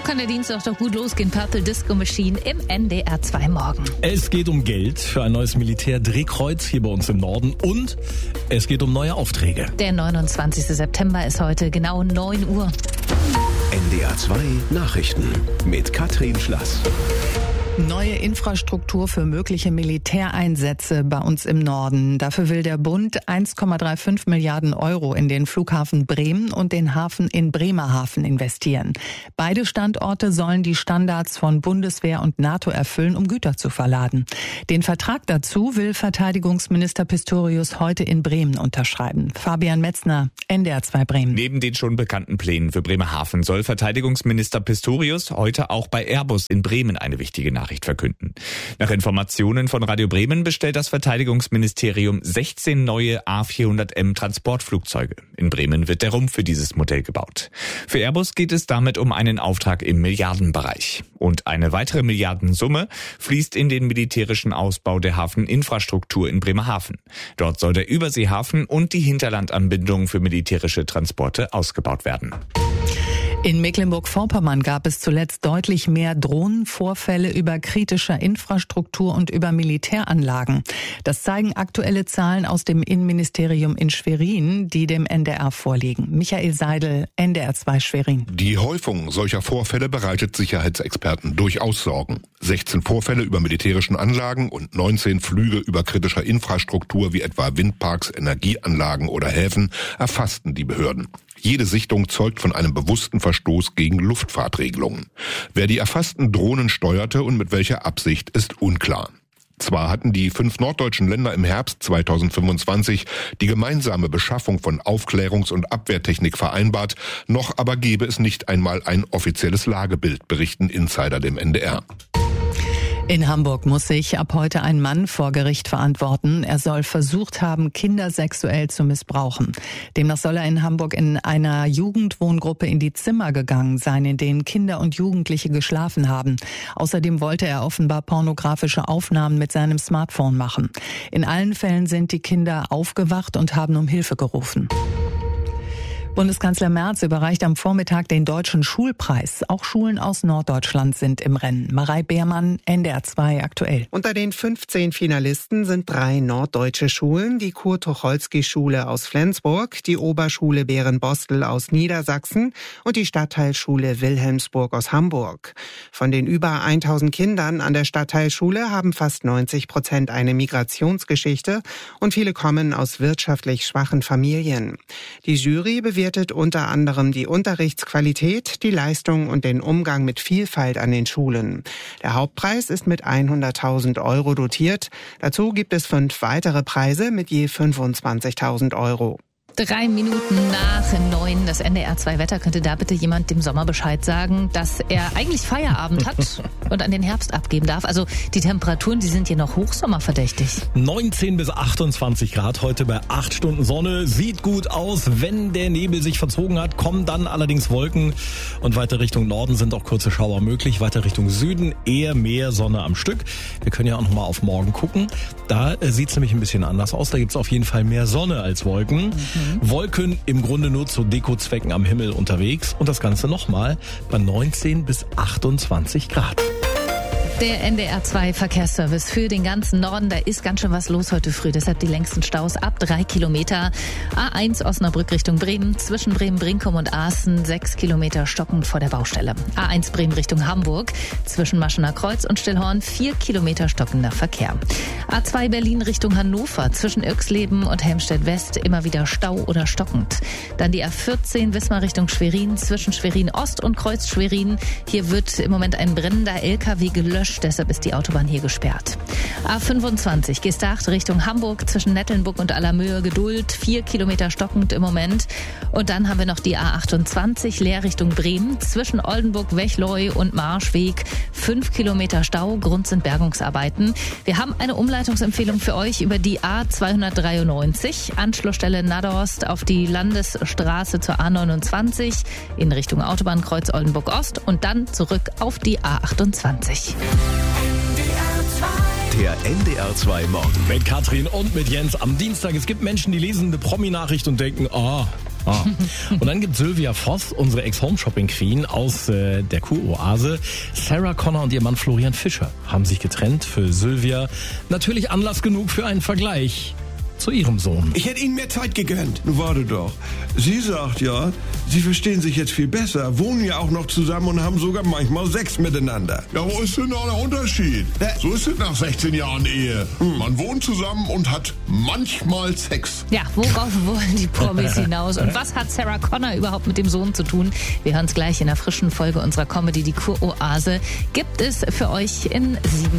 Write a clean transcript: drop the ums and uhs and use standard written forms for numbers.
kann der Dienstag doch gut losgehen. Purple Disco Machine im NDR 2 morgen. Es geht um Geld für ein neues Militärdrehkreuz hier bei uns im Norden und es geht um neue Aufträge. Der 29. September ist heute genau 9 Uhr. NDR 2 Nachrichten mit Katrin Schlass. Neue Infrastruktur für mögliche Militäreinsätze bei uns im Norden. Dafür will der Bund 1,35 Milliarden Euro in den Flughafen Bremen und den Hafen in Bremerhaven investieren. Beide Standorte sollen die Standards von Bundeswehr und NATO erfüllen, um Güter zu verladen. Den Vertrag dazu will Verteidigungsminister Pistorius heute in Bremen unterschreiben. Fabian Metzner, NDR 2 Bremen. Neben den schon bekannten Plänen für Bremerhaven soll Verteidigungsminister Pistorius heute auch bei Airbus in Bremen eine wichtige Nachricht verkünden. Nach Informationen von Radio Bremen bestellt das Verteidigungsministerium 16 neue A400M Transportflugzeuge. In Bremen wird der Rumpf für dieses Modell gebaut. Für Airbus geht es damit um einen Auftrag im Milliardenbereich. Und eine weitere Milliardensumme fließt in den militärischen Ausbau der Hafeninfrastruktur in Bremerhaven. Dort soll der Überseehafen und die Hinterlandanbindung für militärische Transporte ausgebaut werden. In Mecklenburg-Vorpommern gab es zuletzt deutlich mehr Drohnenvorfälle über kritischer Infrastruktur und über Militäranlagen. Das zeigen aktuelle Zahlen aus dem Innenministerium in Schwerin, die dem NDR vorliegen. Michael Seidel, NDR 2 Schwerin. Die Häufung solcher Vorfälle bereitet Sicherheitsexperten durchaus Sorgen. 16 Vorfälle über militärischen Anlagen und 19 Flüge über kritischer Infrastruktur wie etwa Windparks, Energieanlagen oder Häfen erfassten die Behörden. Jede Sichtung zeugt von einem bewussten Verstoß gegen Luftfahrtregelungen. Wer die erfassten Drohnen steuerte und mit welcher Absicht, ist unklar. Zwar hatten die 5 norddeutschen Länder im Herbst 2025 die gemeinsame Beschaffung von Aufklärungs- und Abwehrtechnik vereinbart, noch aber gebe es nicht einmal ein offizielles Lagebild, berichten Insider dem NDR. In Hamburg muss sich ab heute ein Mann vor Gericht verantworten. Er soll versucht haben, Kinder sexuell zu missbrauchen. Demnach soll er in Hamburg in einer Jugendwohngruppe in die Zimmer gegangen sein, in denen Kinder und Jugendliche geschlafen haben. Außerdem wollte er offenbar pornografische Aufnahmen mit seinem Smartphone machen. In allen Fällen sind die Kinder aufgewacht und haben um Hilfe gerufen. Bundeskanzler Merz überreicht am Vormittag den Deutschen Schulpreis. Auch Schulen aus Norddeutschland sind im Rennen. Marei Beermann, NDR 2 aktuell. Unter den 15 Finalisten sind 3 norddeutsche Schulen, die Kurt-Tucholsky-Schule aus Flensburg, die Oberschule Bärenbostel aus Niedersachsen und die Stadtteilschule Wilhelmsburg aus Hamburg. Von den über 1000 Kindern an der Stadtteilschule haben fast 90% eine Migrationsgeschichte und viele kommen aus wirtschaftlich schwachen Familien. Die Jury bewertet unter anderem die Unterrichtsqualität, die Leistung und den Umgang mit Vielfalt an den Schulen. Der Hauptpreis ist mit 100.000 Euro dotiert. Dazu gibt es 5 weitere Preise mit je 25.000 Euro. 3 Minuten nach 9, das NDR 2 Wetter. Könnte da bitte jemand dem Sommer Bescheid sagen, dass er eigentlich Feierabend hat und an den Herbst abgeben darf? Also die Temperaturen, die sind hier noch hochsommerverdächtig. 19 bis 28 Grad heute bei 8 Stunden Sonne. Sieht gut aus. Wenn der Nebel sich verzogen hat, kommen dann allerdings Wolken. Und weiter Richtung Norden sind auch kurze Schauer möglich. Weiter Richtung Süden eher mehr Sonne am Stück. Wir können ja auch noch mal auf morgen gucken. Da sieht es nämlich ein bisschen anders aus. Da gibt es auf jeden Fall mehr Sonne als Wolken. Wolken im Grunde nur zu Dekozwecken am Himmel unterwegs und das Ganze nochmal bei 19 bis 28 Grad. Der NDR 2 Verkehrsservice für den ganzen Norden. Da ist ganz schön was los heute früh. Deshalb die längsten Staus ab 3 Kilometer. A1 Osnabrück Richtung Bremen. Zwischen Bremen-Brinkum und Aaßen 6 Kilometer stockend vor der Baustelle. A1 Bremen Richtung Hamburg. Zwischen Maschener Kreuz und Stillhorn 4 Kilometer stockender Verkehr. A2 Berlin Richtung Hannover. Zwischen Irxleben und Helmstedt West immer wieder Stau oder stockend. Dann die A14 Wismar Richtung Schwerin. Zwischen Schwerin Ost und Kreuz Schwerin. Hier wird im Moment ein brennender LKW gelöscht. Deshalb ist die Autobahn hier gesperrt. A25 Gestacht Richtung Hamburg zwischen Nettelnburg und Allermöhe Geduld 4 Kilometer stockend im Moment. Und dann haben wir noch die A28 Leer Richtung Bremen zwischen Oldenburg, Wechleu und Marschweg 5 Kilometer Stau. Grund sind Bergungsarbeiten. Wir haben eine Umleitungsempfehlung für euch über die A293 Anschlussstelle Nadorst auf die Landesstraße zur A29 in Richtung Autobahnkreuz Oldenburg Ost und dann zurück auf die A28. Der NDR 2 Morgen. Mit Katrin und mit Jens am Dienstag. Es gibt Menschen, die lesen eine Promi-Nachricht und denken, Und dann gibt Sylvia Voss, unsere Ex-Home-Shopping-Queen aus der Kuroase. Sarah Connor und ihr Mann Florian Fischer haben sich getrennt. Für Sylvia natürlich Anlass genug für einen Vergleich zu ihrem Sohn. Ich hätte Ihnen mehr Zeit gegönnt. Nun warte doch. Sie sagt ja, Sie verstehen sich jetzt viel besser, wohnen ja auch noch zusammen und haben sogar manchmal Sex miteinander. Ja, wo ist denn da der Unterschied? So ist es nach 16 Jahren Ehe. Man wohnt zusammen und hat manchmal Sex. Ja, worauf wollen die Promis hinaus? Und was hat Sarah Connor überhaupt mit dem Sohn zu tun? Wir hören es gleich in der frischen Folge unserer Comedy Die Kuroase. Gibt es für euch in 7